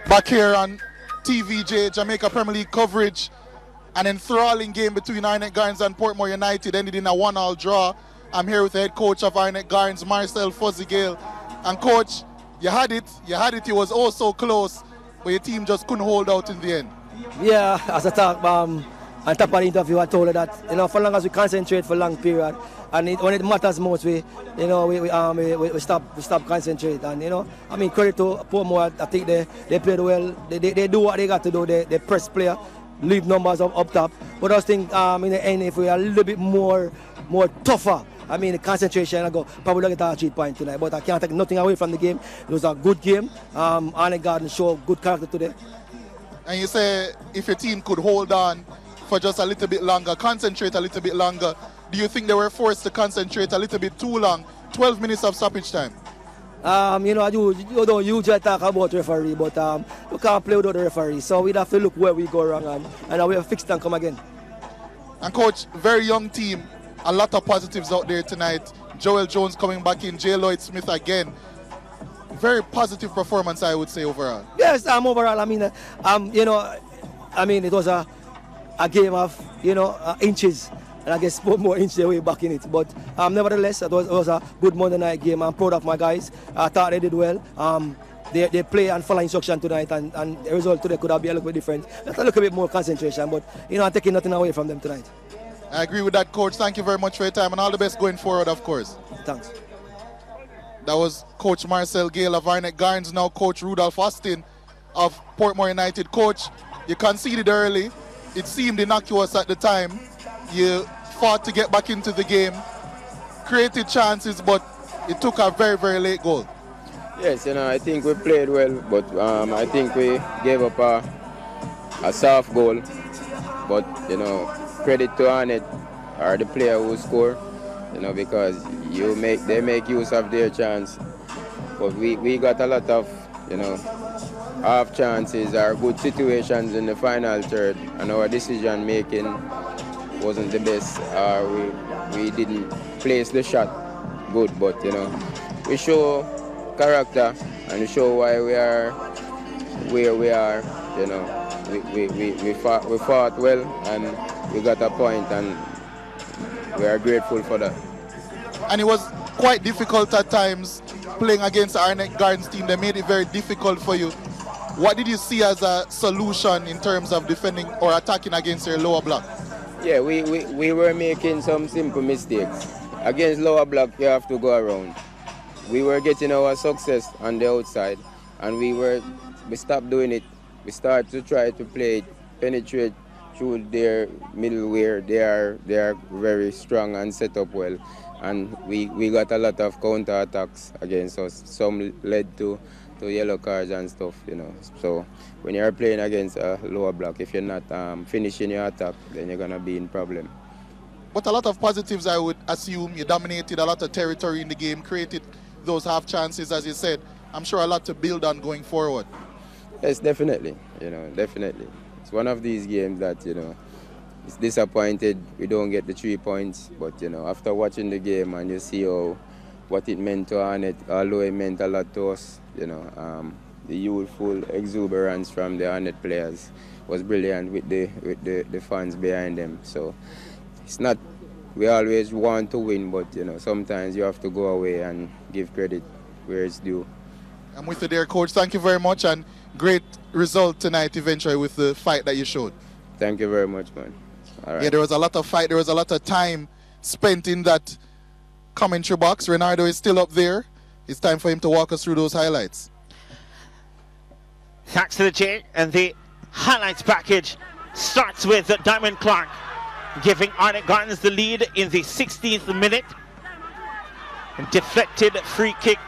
Back here on TVJ, Jamaica Premier League coverage. An enthralling game between Arnett Gardens and Portmore United ended in a 1-1 draw. I'm here with the head coach of Arnett Gardens, Marcel Fuzzy-Gale. And coach, you had it, it was oh so close, but your team just couldn't hold out in the end. Yeah, as I talk, on top of the interview, I told her that, for long as we concentrate for a long period, and when it matters most, we stop concentrate. And credit to Portmore. I think they played well. They do what they got to do. They press player, leave numbers up top. But I just think in the end, if we are a little bit more tougher, the concentration, I probably don't get a 3 point tonight. But I can't take nothing away from the game. It was a good game. Arnett Gardens showed good character today. And you say if your team could hold on for just a little bit longer, concentrate a little bit longer, do you think they were forced to concentrate a little bit too long? 12 minutes of stoppage time. You don't usually talk about referee, but we can't play without the referee. So we'd have to look where we go wrong and we have fixed and come again. And coach, very young team, a lot of positives out there tonight. Joel Jones coming back in, J. Lloyd Smith again. Very positive performance, I would say, overall. Yes, overall, it was a game of, inches. And I guess put more inches away back in it. But nevertheless, it was a good Monday night game. I'm proud of my guys. I thought they did well. They play and follow instruction tonight, and the result today could have been a little bit different. Just a little bit more concentration, but I'm taking nothing away from them tonight. I agree with that, coach. Thank you very much for your time, and all the best going forward, of course. Thanks. That was Coach Marcel Gale of Arnett Gardens, now Coach Rudolph Austin of Portmore United. Coach, you conceded early. It seemed innocuous at the time. You fought to get back into the game, created chances, but it took a very, very late goal. Yes, I think we played well, but I think we gave up a soft goal. But, credit to Arnett, or the player who scored, because they make use of their chance. But we got a lot of, half chances or good situations in the final third, and our decision making wasn't the best. We didn't place the shot good, but we show character and we show why we are where we are. We fought well and we got a point, and we are grateful for that. And it was quite difficult at times playing against the Arnett Gardens team. They made it very difficult for you. What did you see as a solution in terms of defending or attacking against your lower block? Yeah, we were making some simple mistakes. Against lower block, you have to go around. We were getting our success on the outside, and we stopped doing it. We started to try to play it, penetrate through their middleware. They are very strong and set up well, and we got a lot of counter attacks against us. Some led to yellow cards and stuff, So when you're playing against a lower block, if you're not finishing your attack, then you're going to be in problem. But a lot of positives, I would assume. You dominated a lot of territory in the game, created those half chances, as you said. I'm sure a lot to build on going forward. Yes, definitely. Definitely. It's one of these games that, it's disappointed we don't get the 3 points. But, after watching the game and you see what it meant to Arnett, although it meant a lot to us, the youthful exuberance from the Arnett players was brilliant with the fans behind them. So it's not, we always want to win, but sometimes you have to go away and give credit where it's due. I'm with you there, coach. Thank you very much, and great result tonight eventually with the fight that you showed. Thank you very much, man. All right. Yeah, there was a lot of fight, there was a lot of time spent in that commentary box. Renardo is still up there. It's time for him to walk us through those highlights. Thanks to the J, and the highlights package starts with Diamond Clark giving Arnett Gardens the lead in the 16th minute. Deflected free kick